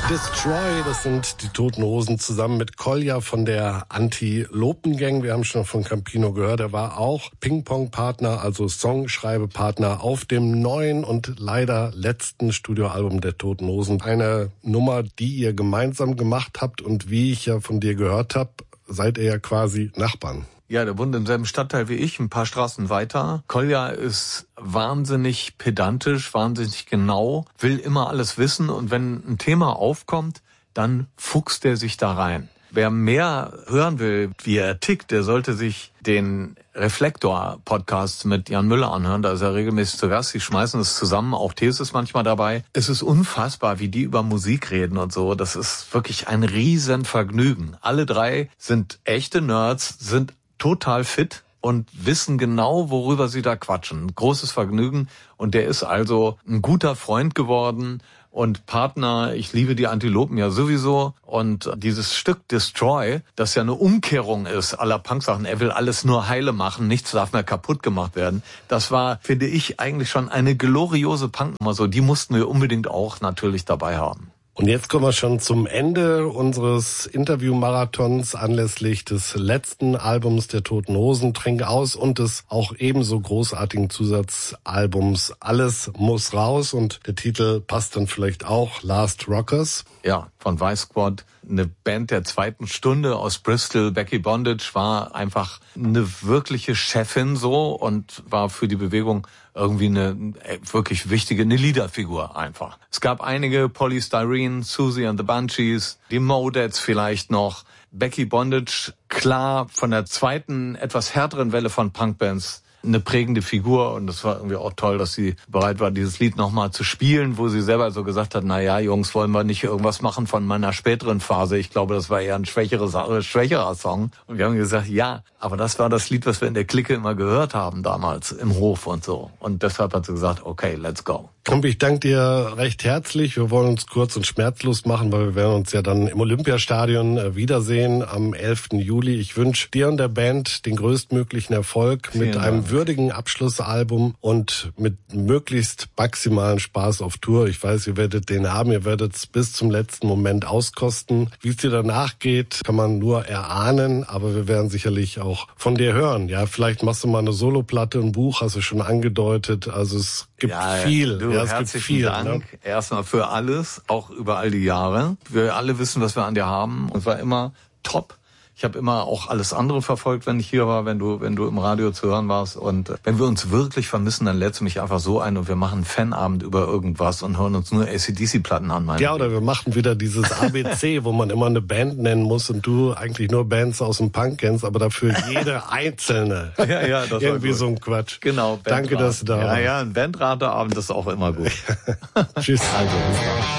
Destroy, das sind die Toten Hosen zusammen mit Kolja von der Anti-Lopen-Gang. Wir haben schon von Campino gehört, er war auch Ping-Pong-Partner, also Songschreibepartner auf dem neuen und leider letzten Studioalbum der Toten Hosen. Eine Nummer, die ihr gemeinsam gemacht habt und wie ich ja von dir gehört habe, seid ihr ja quasi Nachbarn. Ja, der wohnt im selben Stadtteil wie ich, ein paar Straßen weiter. Kolja ist wahnsinnig pedantisch, wahnsinnig genau, will immer alles wissen und wenn ein Thema aufkommt, dann fuchst er sich da rein. Wer mehr hören will, wie er tickt, der sollte sich den Reflektor-Podcast mit Jan Müller anhören. Da ist er regelmäßig zu Gast. Die schmeißen es zusammen. Auch Thees ist manchmal dabei. Es ist unfassbar, wie die über Musik reden und so. Das ist wirklich ein Riesenvergnügen. Alle drei sind echte Nerds, sind total fit und wissen genau, worüber sie da quatschen. Großes Vergnügen. Und der ist also ein guter Freund geworden und Partner. Ich liebe die Antilopen ja sowieso. Und dieses Stück Destroy, das ja eine Umkehrung ist aller Punk-Sachen. Er will alles nur heile machen. Nichts darf mehr kaputt gemacht werden. Das war, finde ich, eigentlich schon eine gloriose Punknummer. So, die mussten wir unbedingt auch natürlich dabei haben. Und jetzt kommen wir schon zum Ende unseres Interview-Marathons anlässlich des letzten Albums der Toten Hosen, Trink aus und des auch ebenso großartigen Zusatzalbums Alles muss raus. Und der Titel passt dann vielleicht auch, Last Rockers. Ja, von Vice Squad, eine Band der zweiten Stunde aus Bristol. Becky Bondage war einfach eine wirkliche Chefin so und war für die Bewegung irgendwie eine wirklich wichtige, eine Leaderfigur einfach. Es gab einige, Polystyrene, Susie and the Banshees, die Modettes vielleicht noch. Becky Bondage, klar, von der zweiten, etwas härteren Welle von Punkbands eine prägende Figur und es war irgendwie auch toll, dass sie bereit war, dieses Lied nochmal zu spielen, wo sie selber so gesagt hat, na ja, Jungs, wollen wir nicht irgendwas machen von meiner späteren Phase. Ich glaube, das war eher ein schwächerer Song. Und wir haben gesagt, ja, aber das war das Lied, was wir in der Clique immer gehört haben damals im Hof und so. Und deshalb hat sie gesagt, okay, let's go. Kump, ich danke dir recht herzlich. Wir wollen uns kurz und schmerzlos machen, weil wir werden uns ja dann im Olympiastadion wiedersehen am 11. Juli. Ich wünsche dir und der Band den größtmöglichen Erfolg mit einem würdigen Abschlussalbum und mit möglichst maximalen Spaß auf Tour. Ich weiß, ihr werdet den haben, ihr werdet es bis zum letzten Moment auskosten. Wie es dir danach geht, kann man nur erahnen, aber wir werden sicherlich auch von dir hören. Ja, vielleicht machst du mal eine Soloplatte, ein Buch, hast du schon angedeutet. Also es gibt viel. Du, es gibt viel. Dank erstmal für alles, auch über all die Jahre. Wir alle wissen, was wir an dir haben und war immer top. Ich habe immer auch alles andere verfolgt, wenn ich hier war, wenn du im Radio zu hören warst. Und wenn wir uns wirklich vermissen, dann lädst du mich einfach so ein und wir machen einen Fanabend über irgendwas und hören uns nur AC/DC-Platten an. Ja, oder wir machen wieder dieses ABC, wo man immer eine Band nennen muss und du eigentlich nur Bands aus dem Punk kennst, aber dafür jede einzelne. Ja, das irgendwie so ein Quatsch. Genau. Danke, dass du da warst. Ja, ein Bandrateabend ist auch immer gut. Tschüss. Also, bis dann.